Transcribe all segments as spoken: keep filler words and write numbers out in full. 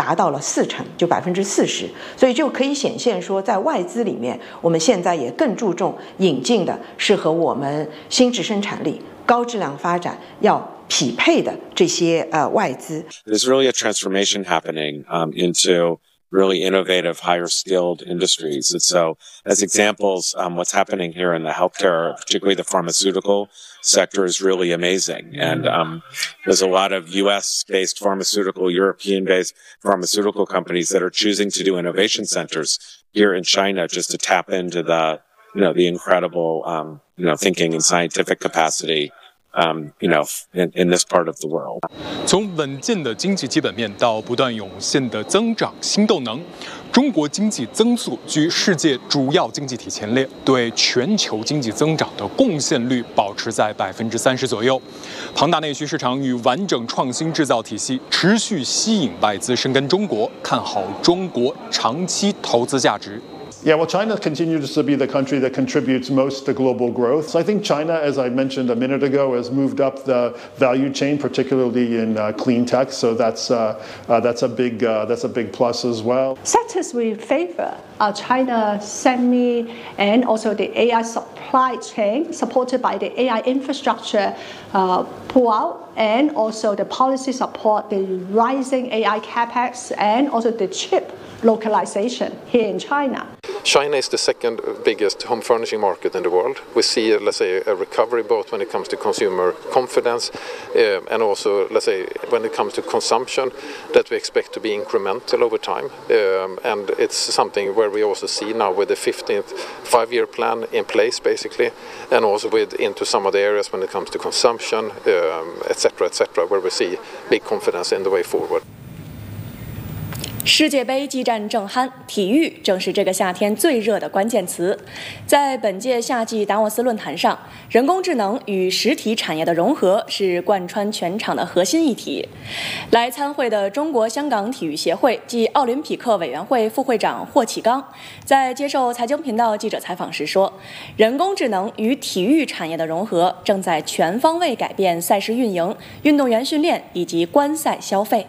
达到了四成，就百分之四十，所以就可以显现说，在外资里面，我们现在也更注重引进的是和我们新质生产力、高质量发展要匹配的这些呃外资。 There's really a transformation happening um, into really innovative, higher skilled industries. And so as examples, um, what's happening here in the healthcare, particularly the pharmaceutical sector, is really amazing. And um, there's a lot of U S based pharmaceutical, European based pharmaceutical companies that are choosing to do innovation centers here in China just to tap into the, you know, the incredible, um, you know, thinking and scientific capacity Um, you know, in, in this part of the world. 从稳健的经济基本面到不断涌现的增长新动能，中国经济增速居世界主要经济体前列，对全球经济增长的贡献率保持在百分之三十左右。庞大内需市场与完整创新制造体系持续吸引外资深耕中国，看好中国长期投资价值。 Yeah, well, China continues to be the country that contributes most to global growth. So I think China, as I mentioned a minute ago, has moved up the value chain, particularly in uh, clean tech. So that's uh, uh, that's a big uh, that's a big plus as well. Sectors we favor are China semi and also the A I supply chain, supported by the A I infrastructure uh, pull out, and also the policy support, the rising A I capex, and also the chip localization here in China. China is the second biggest home furnishing market in the world. We see, let's say, a recovery both when it comes to consumer confidence uh, and also, let's say, when it comes to consumption, that we expect to be incremental over time. Um, and it's something where we also see now with the fifteenth five-year plan in place, basically, and also with into some of the areas when it comes to consumption, um, et cetera, et cetera, where we see big confidence in the way forward. 世界杯激战正酣，体育正是这个夏天最热的关键词。在本届夏季达沃斯论坛上，人工智能与实体产业的融合是贯穿全场的核心议题。来参会的中国香港体育协会暨奥林匹克委员会副会长霍启刚在接受财经频道记者采访时说，人工智能与体育产业的融合正在全方位改变赛事运营、运动员训练以及观赛消费。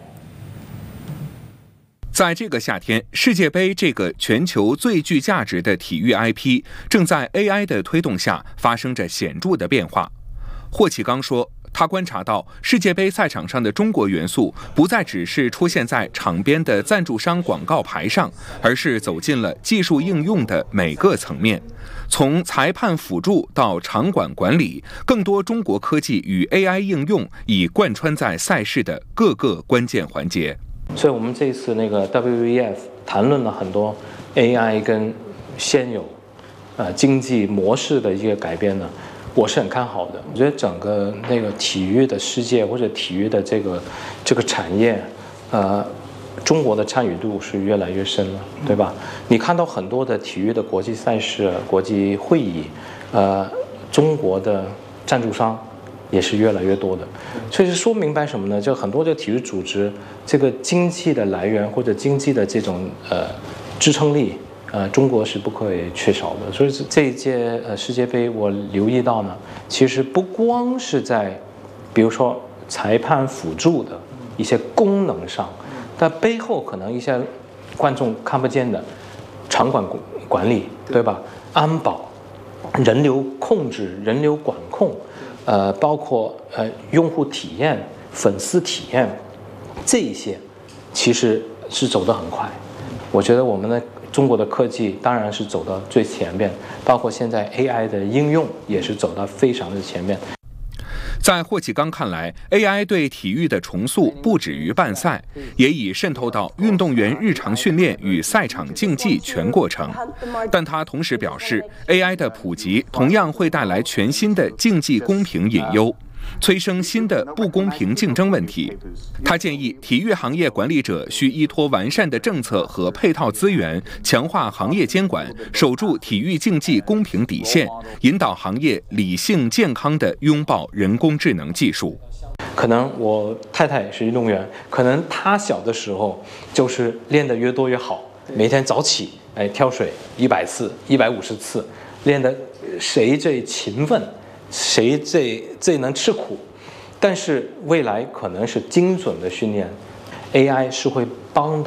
在这个夏天，世界杯这个全球最具价值的体育 I P 正在 A I 的推动下发生着显著的变化。霍启刚说，他观察到世界杯赛场上的中国元素不再只是出现在场边的赞助商广告牌上，而是走进了技术应用的每个层面。从裁判辅助到场馆管理，更多中国科技与 A I 应用已贯穿在赛事的各个关键环节。 所以我们这次那个 W E F 谈论了很多 A I 跟现有呃经济模式的一个改变呢，我是很看好的。我觉得整个那个体育的世界或者体育的这个这个产业，呃，中国的参与度是越来越深了，对吧？你看到很多的体育的国际赛事、国际会议，呃，中国的赞助商也是越来越多的，所以是说明白什么呢？就很多的体育组织，这个经济的来源或者经济的这种呃支撑力，呃，中国是不可以缺少的。所以这一届呃世界杯，我留意到呢，其实不光是在，比如说裁判辅助的一些功能上，但背后可能一些观众看不见的场馆管理，对吧？安保、人流控制、人流管控。呃，包括呃用户体验、粉丝体验，这一些其实是走得很快。我觉得我们的中国的科技当然是走到最前面，包括现在 A I 的应用也是走到非常的前面。 在霍启刚看来 ，A I 对体育的重塑不止于办赛，也已渗透到运动员日常训练与赛场竞技全过程。但他同时表示 ，A I 的普及同样会带来全新的竞技公平隐忧，催生新的不公平竞争问题。他建议体育行业管理者需依托完善的政策和配套资源，强化行业监管，守住体育竞技公平底线，引导行业理性健康地拥抱人工智能技术。 可能我太太是运动员，可能她小的时候就是练得越多越好，每天早起，哎，跳水一百次、一百五十次，练得谁最勤奋，谁最最能吃苦。但是未来可能是精准的训练 ，A I 是会帮到